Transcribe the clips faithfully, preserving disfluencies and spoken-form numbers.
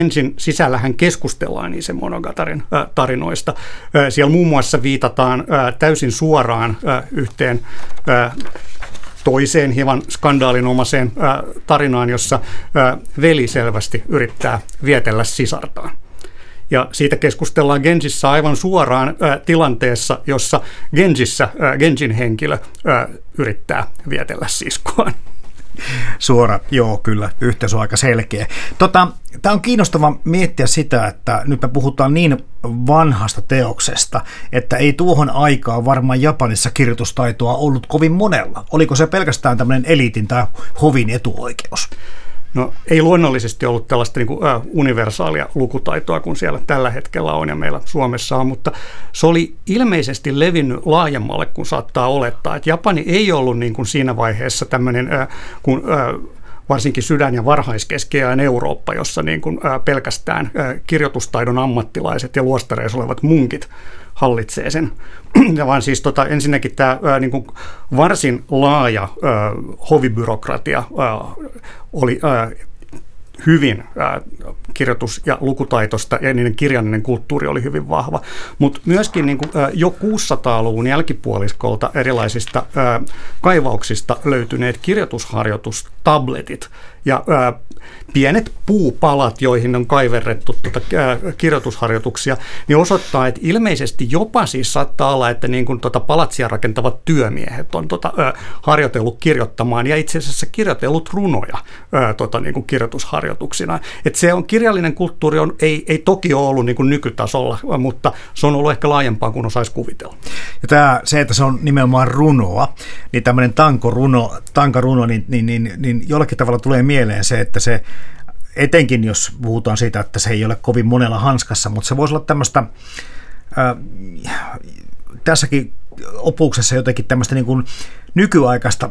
Genjin sisällähän keskustellaan Ise Monogatarin äh, tarinoista. Äh, siellä muun muassa viitataan äh, täysin suoraan äh, yhteen äh, toiseen hieman skandaalinomaiseen äh, tarinaan, jossa äh, veli selvästi yrittää vietellä sisartaan. Ja siitä keskustellaan Genjissä aivan suoraan äh, tilanteessa, jossa Genjissä äh, Genjin henkilö äh, yrittää vietellä siskoaan. Suora, joo, kyllä, yhteys on aika selkeä. Tota, tämä on kiinnostava miettiä sitä, että nyt me puhutaan niin vanhasta teoksesta, että ei tuohon aikaan varmaan Japanissa kirjoitustaitoa ollut kovin monella. Oliko se pelkästään tämmöinen eliitin tai hovin etuoikeus? No ei luonnollisesti ollut tällaista niin kuin, äh, universaalia lukutaitoa kuin siellä tällä hetkellä on ja meillä Suomessa on, mutta se oli ilmeisesti levinnyt laajemmalle kuin saattaa olettaa. Että Japani ei ollut niin kuin siinä vaiheessa tämmöinen, äh, kun äh, varsinkin sydän- ja varhaiskeskiajan Eurooppa, jossa niin kuin, äh, pelkästään äh, kirjoitustaidon ammattilaiset ja luostareissa olevat munkit hallitsee sen. Ja vaan siis tota, ensinnäkin tämä ää, niin kuin varsin laaja ää, hovibyrokratia ää, oli ää, hyvin ää, kirjoitus- ja lukutaitosta ja niiden kirjallinen kulttuuri oli hyvin vahva. Mutta myöskin niin kuin, ää, jo kuusisataaluvun jälkipuoliskolta erilaisista ää, kaivauksista löytyneet kirjoitusharjoitustabletit ja ää, pienet puupalat, joihin on kaiverrettu tuota, ää, kirjoitusharjoituksia, niin osoittaa, että ilmeisesti jopa siis saattaa olla, että niin kuin tuota palatsia rakentavat työmiehet on tuota, ää, harjoitellut kirjoittamaan ja itse asiassa kirjoitellut runoja ää, tuota, niin kuin kirjoitusharjoituksina. Et se on, kirjallinen kulttuuri on, ei, ei toki ole ollut niin kuin nykytasolla, mutta se on ollut ehkä laajempaa kuin osaisi kuvitella. Ja tämä, se, että se on nimenomaan runoa, niin tämmöinen tankoruno, tankaruno, niin, niin, niin, niin jollakin tavalla tulee mieleen se, että se etenkin jos puhutaan siitä, että se ei ole kovin monella hanskassa, mutta se voisi olla tämmöistä ää, tässäkin opuksessa jotenkin tämmöistä niin kuin nykyaikaista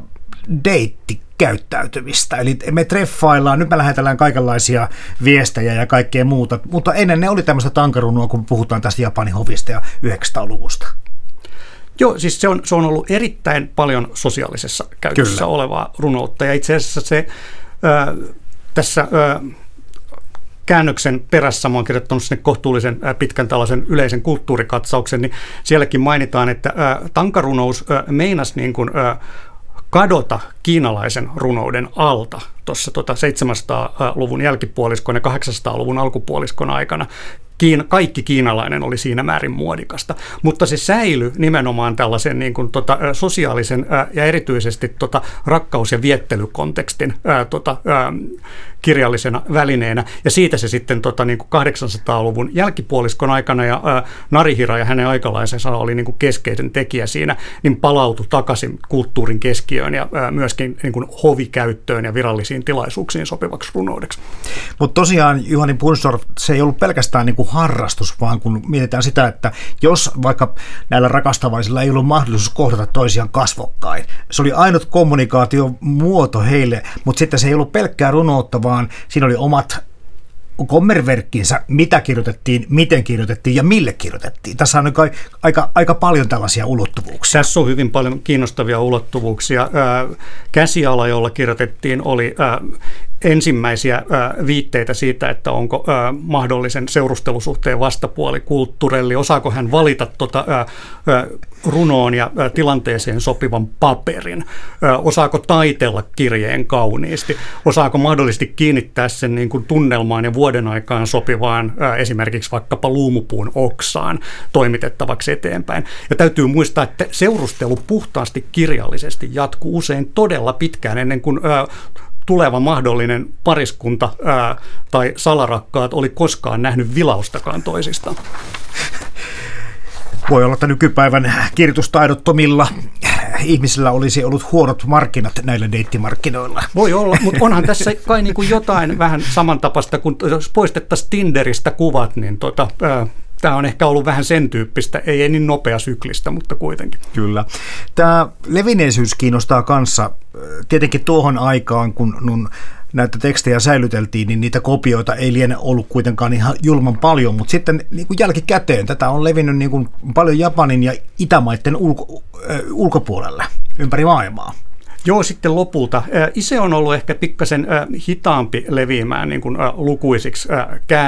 deittikäyttäytymistä. Eli me treffaillaan, nyt me lähetellään kaikenlaisia viestejä ja kaikkea muuta, mutta ennen ne oli tämmöistä tankarunua, kun puhutaan tästä Japanin hovista ja yhdeksänsataaluvusta. Joo, siis se on, se on ollut erittäin paljon sosiaalisessa käytössä Kyllä. olevaa runoutta ja itse asiassa se ää, tässä ö, käännöksen perässä, mä oon kirjoittanut sinne kohtuullisen ö, pitkän tällaisen yleisen kulttuurikatsauksen, niin sielläkin mainitaan, että ö, tankarunous ö, meinasi niin kuin, ö, kadota kiinalaisen runouden alta tuossa tota seitsemänsataaluvun jälkipuoliskon ja kahdeksansataaluvun alkupuoliskon aikana. Kiina, kaikki kiinalainen oli siinä määrin muodikasta, mutta se säilyi nimenomaan tällaisen niin kuin, tota, sosiaalisen ää, ja erityisesti tota, rakkaus- ja viettelykontekstin ää, tota, ää, kirjallisena välineenä, ja siitä se sitten tota, niin kuin kahdeksansataaluvun jälkipuoliskon aikana, ja ää, Narihira ja hänen aikalaisensa oli niin kuin keskeisen tekijä siinä, niin palautui takaisin kulttuurin keskiöön ja ää, myöskin niin kuin hovikäyttöön ja virallisiin tilaisuuksiin sopivaksi runoudeksi. Mutta tosiaan Juhani Bundstorff, se ei ollut pelkästään niin kuin harrastus, vaan kun mietitään sitä, että jos vaikka näillä rakastavaisilla ei ollut mahdollisuus kohdata toisiaan kasvokkain, se oli ainut kommunikaatiomuoto heille, mutta sitten se ei ollut pelkkää runoutta, vaan siinä oli omat kommerverkkinsä, mitä kirjoitettiin, miten kirjoitettiin ja mille kirjoitettiin. Tässä on aika, aika paljon tällaisia ulottuvuuksia. Tässä on hyvin paljon kiinnostavia ulottuvuuksia. Käsiala, jolla kirjoitettiin, oli ensimmäisiä viitteitä siitä, että onko mahdollisen seurustelusuhteen vastapuoli kulttuurelli, osaako hän valita tuota, runoon ja tilanteeseen sopivan paperin, osaako taitella kirjeen kauniisti, osaako mahdollisesti kiinnittää sen niin kuin tunnelmaan ja vuoden aikaan sopivaan esimerkiksi vaikkapa luumupuun oksaan toimitettavaksi eteenpäin. Ja täytyy muistaa, että seurustelu puhtaasti kirjallisesti jatkuu usein todella pitkään ennen kuin tuleva mahdollinen pariskunta ää, tai salarakkaat oli koskaan nähnyt vilaustakaan toisistaan. Voi olla, että nykypäivän kirjoitustaidottomilla ihmisillä olisi ollut huonot markkinat näillä deittimarkkinoilla. Voi olla, mutta onhan tässä kai niin kuin jotain vähän samantapaista, kun jos poistettaisiin Tinderistä kuvat, niin tota, ää, tämä on ehkä ollut vähän sen tyyppistä, ei, ei niin nopea syklistä, mutta kuitenkin. Kyllä. Tämä levinneisyys kiinnostaa kanssa. Tietenkin tuohon aikaan, kun nun näitä tekstejä säilyteltiin, niin niitä kopioita ei liene ollut kuitenkaan ihan julman paljon, mutta sitten niin kuin jälkikäteen tätä on levinnyt niin kuin paljon Japanin ja Itämaiden ulko, äh, ulkopuolelle ympäri maailmaa. Joo, sitten lopulta. Ise on ollut ehkä pikkasen hitaampi leviämään niin kuin lukuisiksi